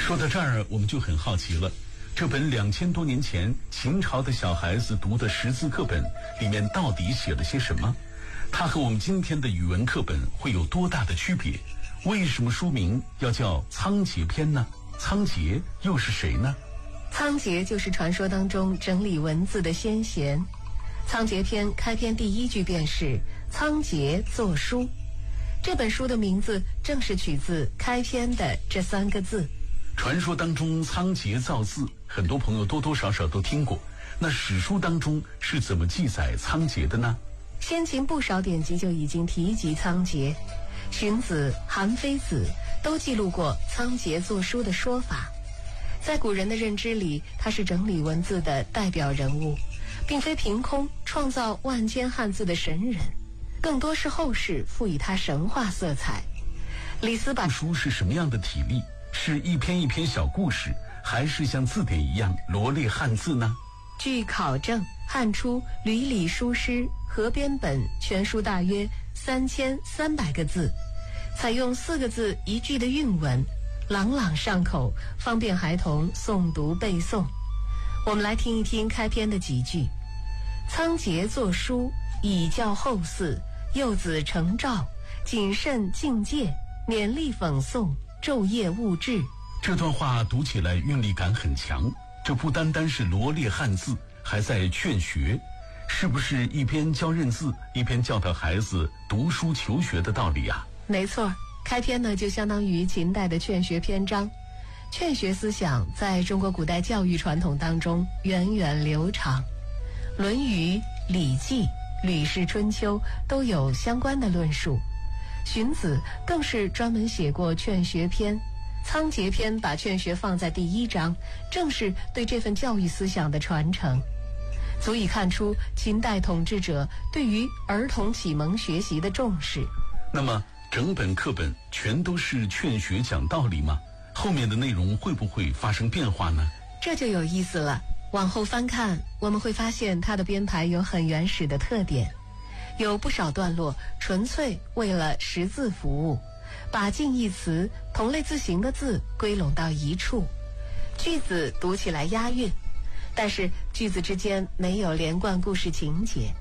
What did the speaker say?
说到这儿，我们就很好奇了，这本2000多年前秦朝的小孩子读的识字课本里面到底写了些什么？它和我们今天的语文课本会有多大的区别？为什么书名要叫仓颉篇呢？仓颉又是谁呢？ 仓颉就是传说当中整理文字的先贤。仓颉篇开篇第一句便是仓颉作书，这本书的名字正是取自开篇的这3个字。 传说当中仓颉造字，很多朋友多多少少都听过。那史书当中是怎么记载仓颉的呢？ 先秦不少典籍就已经提及仓颉，荀子、韩非子都记录过仓颉作书的说法。在古人的认知里，他是整理文字的代表人物，并非凭空创造万千汉字的神人，更多是后世赋予他神话色彩。李斯把书是什么样的体例？是一篇一篇小故事，还是像字典一样罗列汉字呢？ 据考证，汉初吕礼书诗合编本全书大约3300个字，采用4个字一句的韵文，朗朗上口，方便孩童诵读背诵。我们来听一听开篇的几句：仓颉作书，以教后嗣，幼子成诏，谨慎敬戒，勉励讽诵，昼夜务志。 这段话读起来韵律感很强，这不单单是罗列汉字，还在劝学，是不是一边教认字，一边教导孩子读书求学的道理啊？ 没错，开篇呢就相当于秦代的劝学篇章。劝学思想在中国古代教育传统当中源远流长，《论语》、《礼记》、《吕氏春秋》都有相关的论述。荀子更是专门写过劝学篇，仓颉篇把劝学放在第1章，正是对这份教育思想的传承，足以看出秦代统治者对于儿童启蒙学习的重视。 那么整本课本全都是劝学讲道理吗？后面的内容会不会发生变化呢？ 这就有意思了。往后翻看，我们会发现它的编排有很原始的特点，有不少段落纯粹为了识字服务，把近义词、同类字形的字归拢到一处，句子读起来押韵，但是句子之间没有连贯故事情节。